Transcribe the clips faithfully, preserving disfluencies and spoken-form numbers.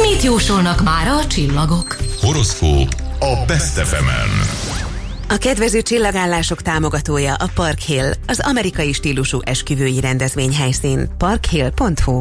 Mit jósolnak mára a csillagok? Horoszkóp a Best ef emen. A kedvező csillagállások támogatója a Park Hill, az amerikai stílusú esküvői rendezvényhelyszín. park hill pont hu.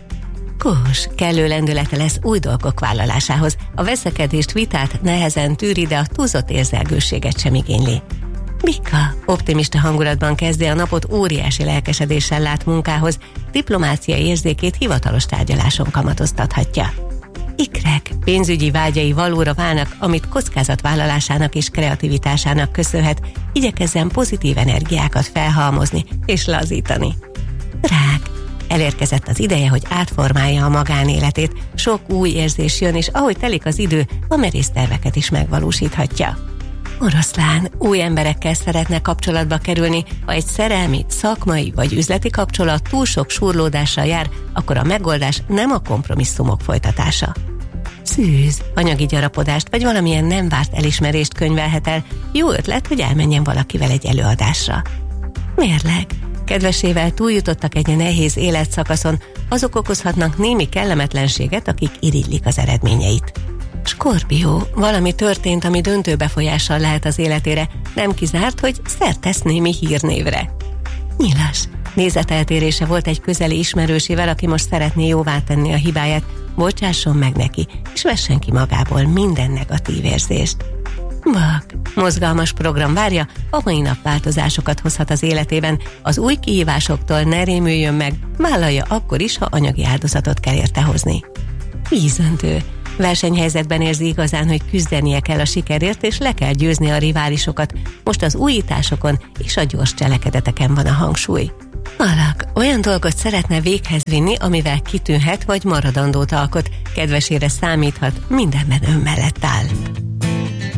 Kós, kellő lendülete lesz új dolgok vállalásához. A veszekedést, vitát nehezen tűri, de a túlzott érzelgőséget sem igényli. Bika, optimista hangulatban kezdi a napot, óriási lelkesedéssel lát munkához, diplomáciai érzékét hivatalos tárgyaláson kamatoztathatja. Ikrek, pénzügyi vágyai valóra válnak, amit kockázatvállalásának és kreativitásának köszönhet, igyekezzen pozitív energiákat felhalmozni és lazítani. Rák, elérkezett az ideje, hogy átformálja a magánéletét, sok új érzés jön, és ahogy telik az idő, a merész terveket is megvalósíthatja. Oroszlán, új emberekkel szeretne kapcsolatba kerülni, ha egy szerelmi, szakmai vagy üzleti kapcsolat túl sok súrlódással jár, akkor a megoldás nem a kompromisszumok folytatása. Szűz, anyagi gyarapodást vagy valamilyen nem várt elismerést könyvelhet el, jó ötlet, hogy elmenjen valakivel egy előadásra. Mérleg, kedvesével túljutottak egy nehéz életszakaszon, azok okozhatnak némi kellemetlenséget, akik irigylik az eredményeit. Skorpió, valami történt, ami döntő befolyással lehet az életére, nem kizárt, hogy szert tesz némi hírnévre. Nyilas, nézeteltérése volt egy közeli ismerősével, aki most szeretné jóvá tenni a hibáját, bocsásson meg neki, és vessen ki magából minden negatív érzést. Vak, mozgalmas program várja, a mai nap változásokat hozhat az életében, az új kihívásoktól ne rémüljön meg, vállalja akkor is, ha anyagi áldozatot kell érte hozni. Vízöntő, versenyhelyzetben érzi igazán, hogy küzdenie kell a sikerért, és le kell győzni a riválisokat. Most az újításokon és a gyors cselekedeteken van a hangsúly. Alak, olyan dolgot szeretne véghez vinni, amivel kitűnhet vagy maradandót alkot. Kedvesére számíthat, mindenben ön mellett áll.